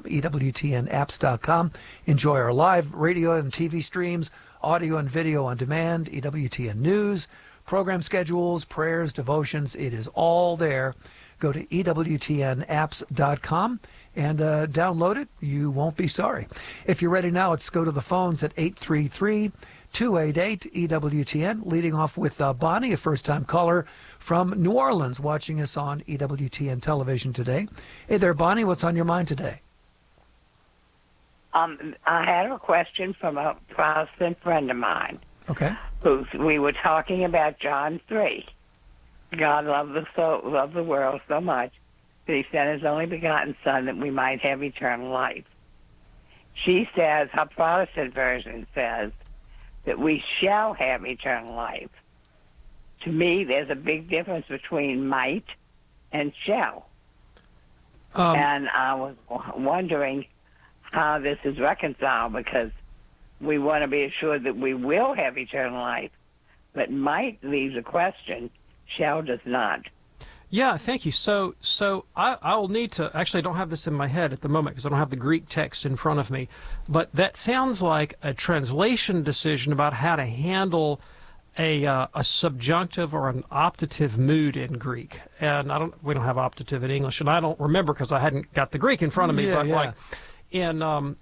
EWTNapps.com. Enjoy our live radio and TV streams, audio and video on demand, EWTN News, program schedules, prayers, devotions. It is all there. Go to EWTNapps.com and download it. You won't be sorry. If you're ready now, let's go to the phones at 833-288-EWTN, leading off with Bonnie, a first-time caller from New Orleans, watching us on EWTN television today. Hey there, Bonnie. What's on your mind today? I had a question from a Protestant friend of mine. Okay. We were talking about John 3. God loved the world so much that he sent his only begotten Son that we might have eternal life. She says, her Protestant version says, that we shall have eternal life. To me, there's a big difference between might and shall. And I was wondering how this is reconciled, because we want to be assured that we will have eternal life, but might leaves a question, shall does not. Yeah, thank you. So I will need to, actually I don't have this in my head at the moment because I don't have the Greek text in front of me, but that sounds like a translation decision about how to handle a subjunctive or an optative mood in Greek. And we don't have optative in English, and I don't remember because I hadn't got the Greek in front of me, like in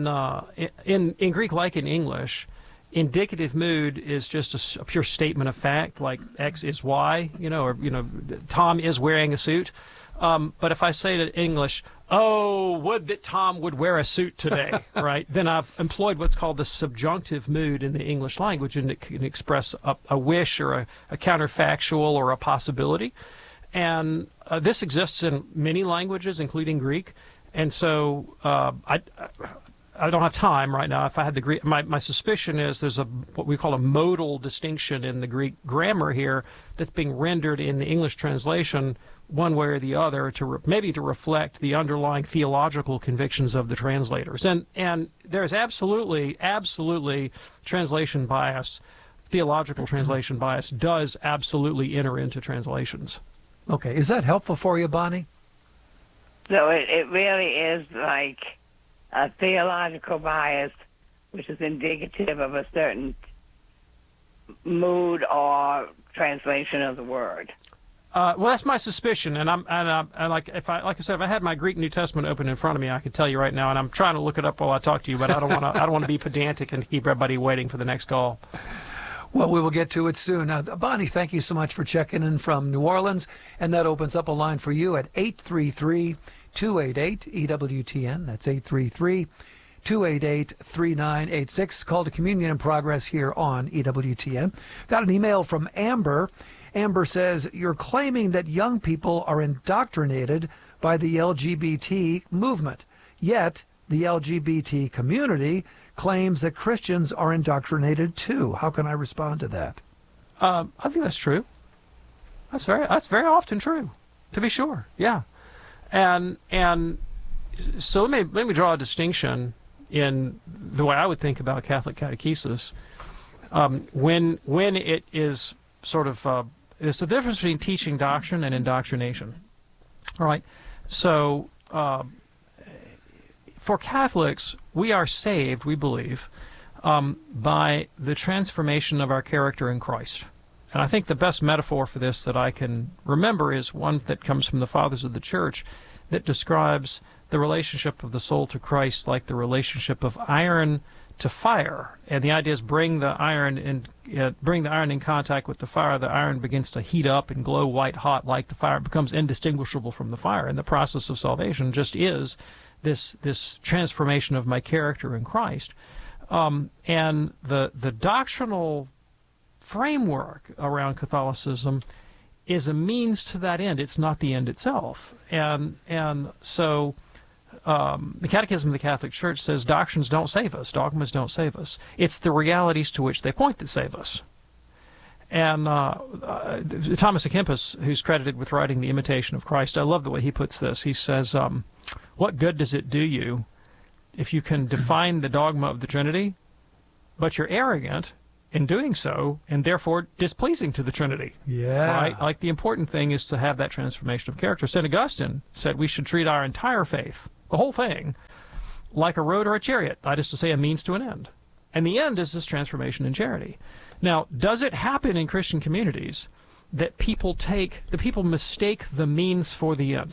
Greek, like in English, indicative mood is just a pure statement of fact, like X is Y, or Tom is wearing a suit. But if I say to English, oh, would that Tom would wear a suit today, right? Then I've employed what's called the subjunctive mood in the English language, and it can express a wish or a counterfactual or a possibility. And this exists in many languages, including Greek. And so I don't have time right now. If I had the Greek, my suspicion is there's what we call a modal distinction in the Greek grammar here that's being rendered in the English translation one way or the other maybe to reflect the underlying theological convictions of the translators. And there's absolutely translation bias. Theological translation bias does absolutely enter into translations. Okay, is that helpful for you, Bonnie? So it really is like a theological bias, which is indicative of a certain mood or translation of the word. Well, that's my suspicion, and like I said, if I had my Greek New Testament open in front of me, I could tell you right now, and I'm trying to look it up while I talk to you, but I don't want to be pedantic and keep everybody waiting for the next call. Well, we will get to it soon. Now, Bonnie, thank you so much for checking in from New Orleans, and that opens up a line for you at 833-288-EWTN. That's 833-288-3986. Call to Communion in Progress here on EWTN. Got an email from Amber. Amber says, you're claiming that young people are indoctrinated by the LGBT movement, yet the LGBT community claims that Christians are indoctrinated too. How can I respond to that? I think that's true. That's very often true, to be sure. Yeah. And so let me draw a distinction in the way I would think about Catholic catechesis. When it is sort of it's the difference between teaching doctrine and indoctrination. All right. So for Catholics, we are saved, we believe, by the transformation of our character in Christ. And I think the best metaphor for this that I can remember is one that comes from the Fathers of the Church that describes the relationship of the soul to Christ like the relationship of iron to fire. And the idea is bring the iron in contact with the fire. The iron begins to heat up and glow white hot like the fire. It becomes indistinguishable from the fire. And the process of salvation just is this transformation of my character in Christ. And the doctrinal framework around Catholicism is a means to that end. It's not the end itself. And so the Catechism of the Catholic Church says doctrines don't save us, dogmas don't save us. It's the realities to which they point that save us. And Thomas à Kempis, who's credited with writing The Imitation of Christ, I love the way he puts this. He says, what good does it do you if you can define the dogma of the Trinity, but you're arrogant in doing so, and therefore displeasing to the Trinity? Yeah. Right? Like, the important thing is to have that transformation of character. St. Augustine said we should treat our entire faith the whole thing, like a road or a chariot. That is to say, a means to an end. And the end is this transformation in charity. Now, does it happen in Christian communities that people mistake the means for the end?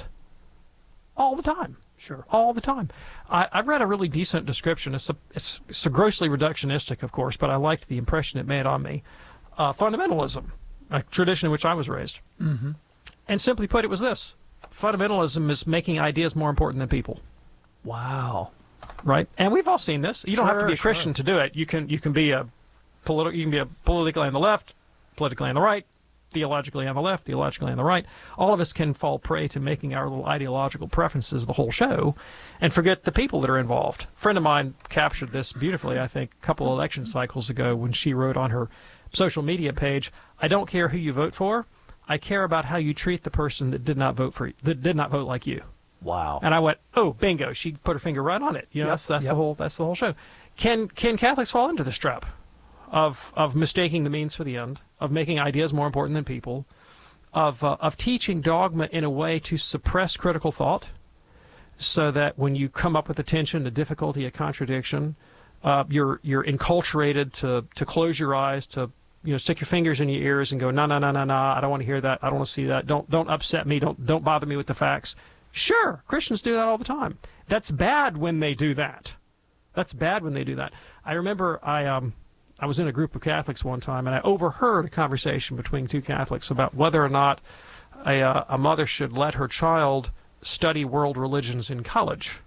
All the time. Sure. All the time. I've read a really decent description. It's grossly reductionistic, of course, but I liked the impression it made on me. Fundamentalism, a tradition in which I was raised. Mm-hmm. And simply put, it was this. Fundamentalism is making ideas more important than people. Wow. Right? And we've all seen this. You don't have to be a Christian to do it. You can be politically on the left, politically on the right, theologically on the left, theologically on the right. All of us can fall prey to making our little ideological preferences the whole show and forget the people that are involved. A friend of mine captured this beautifully, I think, a couple election cycles ago when she wrote on her social media page, "I don't care who you vote for. I care about how you treat the person that did not vote for you, that did not vote like you." Wow. And I went, "Oh, bingo." She put her finger right on it. You know, Yep, that's yep. the whole show. Can Catholics fall into this trap of mistaking the means for the end, of making ideas more important than people, of teaching dogma in a way to suppress critical thought, so that when you come up with a tension, a difficulty, a contradiction, you're enculturated to close your eyes, to stick your fingers in your ears and go, no, no, no, no, no, I don't want to hear that, I don't want to see that, don't upset me, don't bother me with the facts. Sure, Christians do that all the time. That's bad when they do that. That's bad when they do that. I remember I was in a group of Catholics one time, and I overheard a conversation between two Catholics about whether or not a mother should let her child study world religions in college.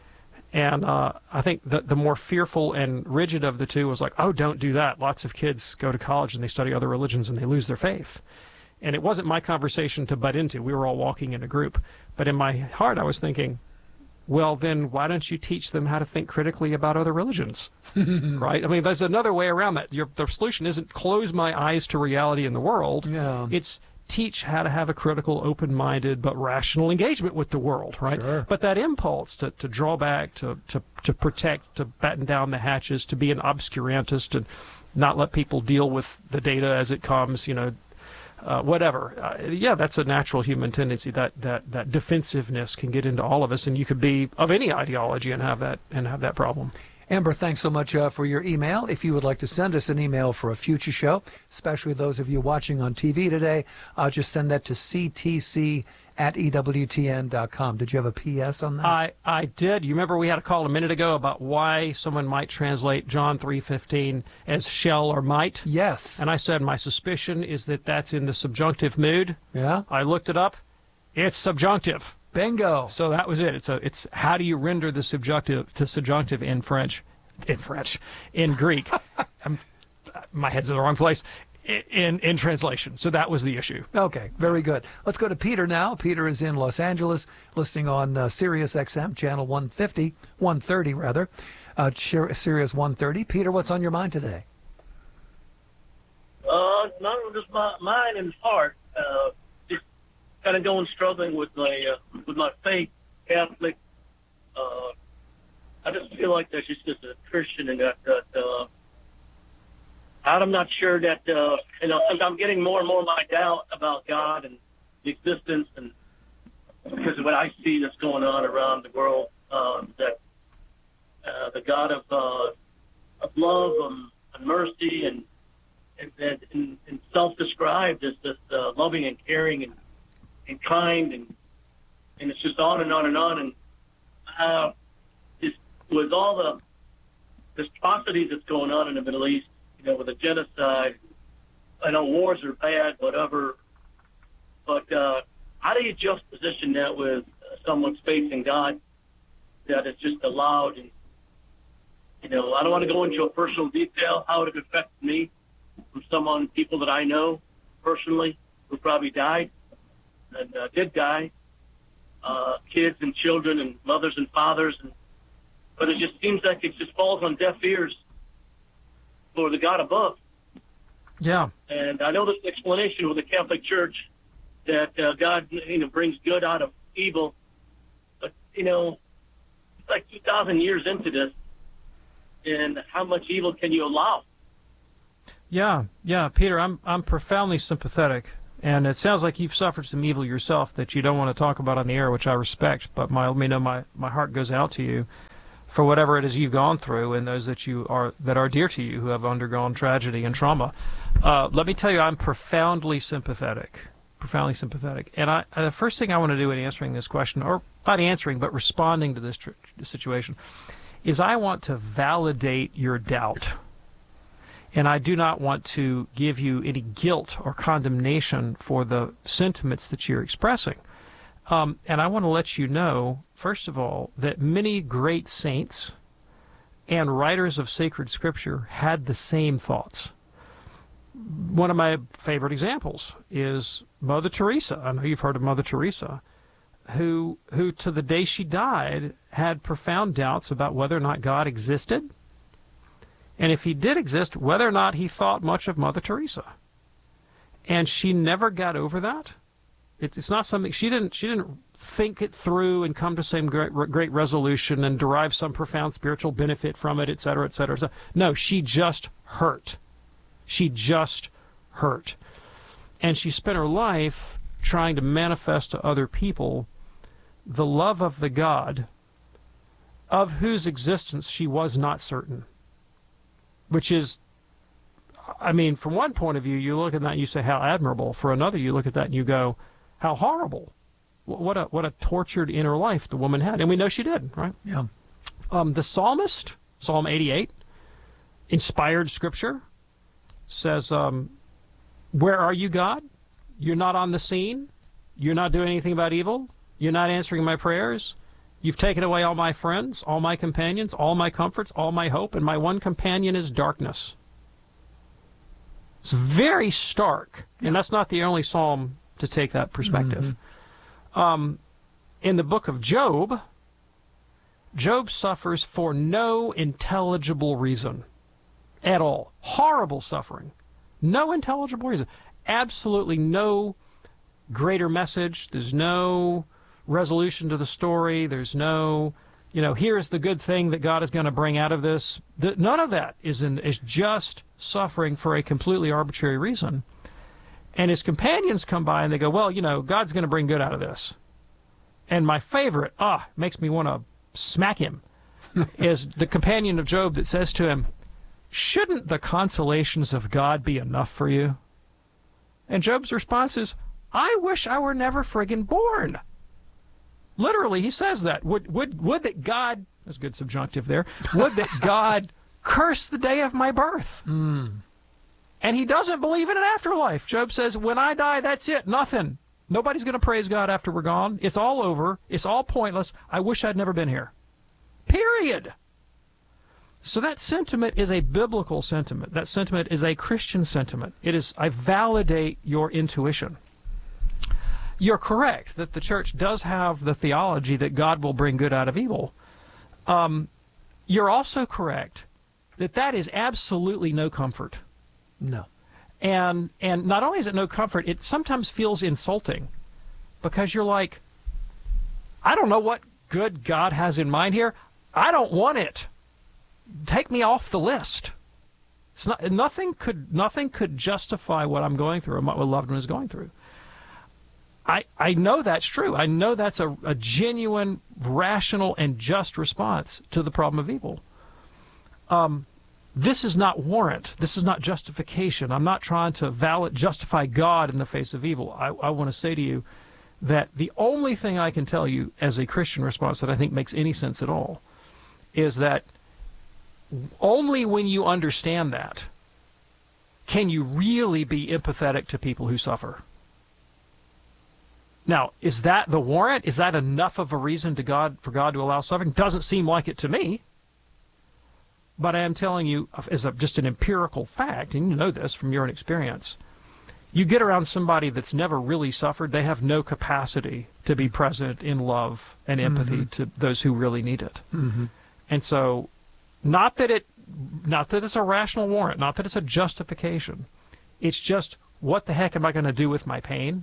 And I think the more fearful and rigid of the two was like, oh, don't do that. Lots of kids go to college and they study other religions and they lose their faith. And it wasn't my conversation to butt into. We were all walking in a group. But in my heart, I was thinking, well, then why don't you teach them how to think critically about other religions? Right? I mean, there's another way around that. The solution isn't close my eyes to reality in the world. Yeah. It's teach how to have a critical, open-minded, but rational engagement with the world, right? Sure. But that impulse to draw back, to protect, to batten down the hatches, to be an obscurantist and not let people deal with the data as it comes, whatever. Yeah, that's a natural human tendency. That defensiveness can get into all of us, and you could be of any ideology and have that problem. Amber, thanks so much for your email. If you would like to send us an email for a future show, especially those of you watching on TV today, just send that to ctc@ewtn.com. Did you have a PS on that? I did. You remember we had a call a minute ago about why someone might translate John 3:15 as shall or might? Yes. And I said my suspicion is that that's in the subjunctive mood. Yeah? I looked it up. It's subjunctive. Bingo. So that was it. It's how do you render the subjunctive to subjunctive in Greek. My head's in the wrong place. In translation. So that was the issue. Okay, very good. Let's go to Peter now. Peter is in Los Angeles, listening on Sirius XM, channel 130, Sirius 130. Peter, what's on your mind today? Not just my mind and heart. Just kind of struggling with my faith, Catholic. I just feel like that's just as a Christian, and that I'm not sure that I'm getting more and more my doubt about God and the existence, and because of what I see that's going on around the world, that the God of love and mercy and self-described as this loving and caring and kind, and it's just on and on and on, and just with all the atrocities that's going on in the Middle East, with the genocide. I know wars are bad, whatever, but how do you juxtaposition that with someone's faith in God that is just allowed? And I don't want to go into a personal detail how it affected me from people that I know personally who probably died and did die, kids and children and mothers and fathers, but it just seems like it just falls on deaf ears for the God above. Yeah. And I know there's an explanation with the Catholic Church that God, brings good out of evil. But, it's like 2,000 years into this, and how much evil can you allow? Yeah, Peter, I'm profoundly sympathetic And it sounds like you've suffered some evil yourself that you don't want to talk about on the air, which I respect, but let me know my heart goes out to you for whatever it is you've gone through, and those that are dear to you who have undergone tragedy and trauma. Let me tell you, I'm profoundly sympathetic. Profoundly sympathetic. And the first thing I want to do in answering this question, or not answering, but responding to this situation, is I want to validate your doubt. And I do not want to give you any guilt or condemnation for the sentiments that you're expressing. And I want to let you know, first of all, that many great saints and writers of sacred scripture had the same thoughts. One of my favorite examples is Mother Teresa. I know you've heard of Mother Teresa, who to the day she died had profound doubts about whether or not God existed, and if he did exist, whether or not he thought much of Mother Teresa. And she never got over that. It's not something she didn't think it through and come to some great resolution and derive some profound spiritual benefit from it, et cetera, et cetera. No, she just hurt. She just hurt. And she spent her life trying to manifest to other people the love of the God of whose existence she was not certain. Which is, I mean, from one point of view, you look at that and you say, how admirable. For another, you look at that and you go, how horrible. What a tortured inner life the woman had. And we know she did, right? Yeah. The psalmist, Psalm 88, inspired scripture, says, where are you, God? You're not on the scene. You're not doing anything about evil. You're not answering my prayers. You've taken away all my friends, all my companions, all my comforts, all my hope, and my one companion is darkness. It's very stark, and that's not the only psalm to take that perspective. Mm-hmm. In the book of Job, Job suffers for no intelligible reason at all. Horrible suffering. No intelligible reason. Absolutely no greater message. There's no resolution to the story. There's no, here's the good thing that God is going to bring out of this. None of that is just suffering for a completely arbitrary reason. And his companions come by and they go, well, God's going to bring good out of this. And my favorite, makes me want to smack him, is the companion of Job that says to him, shouldn't the consolations of God be enough for you? And Job's response is, I wish I were never friggin' born. Literally, he says that. Would that God, that's a good subjunctive there, would that God curse the day of my birth. Mm. And he doesn't believe in an afterlife. Job says, when I die, that's it, nothing. Nobody's going to praise God after we're gone. It's all over. It's all pointless. I wish I'd never been here. Period. So that sentiment is a biblical sentiment. That sentiment is a Christian sentiment. It is, I validate your intuition. You're correct that the church does have the theology that God will bring good out of evil. You're also correct that that is absolutely no comfort. No. And not only is it no comfort, it sometimes feels insulting because you're like, I don't know what good God has in mind here. I don't want it. Take me off the list. It's not, nothing could justify what I'm going through or what a loved one is going through. I know that's true. I know that's a genuine, rational, and just response to the problem of evil. This is not warrant. This is not justification. I'm not trying to justify God in the face of evil. I want to say to you that the only thing I can tell you as a Christian response that I think makes any sense at all is that only when you understand that can you really be empathetic to people who suffer. Now, is that the warrant? Is that enough of a reason for God to allow suffering? Doesn't seem like it to me. But I am telling you, as just an empirical fact, and you know this from your own experience, you get around somebody that's never really suffered, they have no capacity to be present in love and empathy to those who really need it. Mm-hmm. And so, not that it's a rational warrant, not that it's a justification. It's just, what the heck am I going to do with my pain?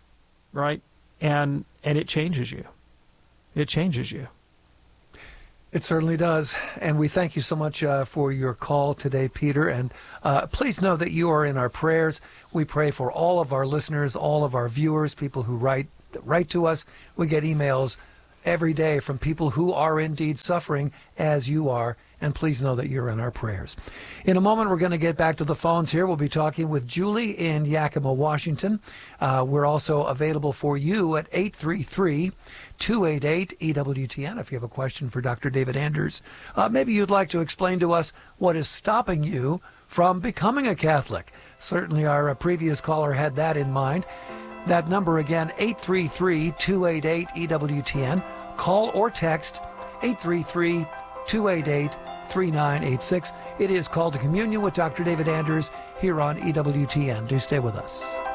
Right? And it changes you. It changes you. It certainly does. And we thank you so much for your call today, Peter. And please know that you are in our prayers. We pray for all of our listeners, all of our viewers, people who write to us. We get emails every day from people who are indeed suffering as you are. And please know that you're in our prayers. In a moment, we're going to get back to the phones here. We'll be talking with Julie in Yakima, Washington. We're also available for you at 833-288-EWTN if you have a question for Dr. David Anders. Maybe you'd like to explain to us what is stopping you from becoming a Catholic. Certainly our previous caller had that in mind. That number again, 833-288-EWTN. Call or text 833-288-3986. It is Called to Communion with Dr. David Anders here on EWTN. Do stay with us.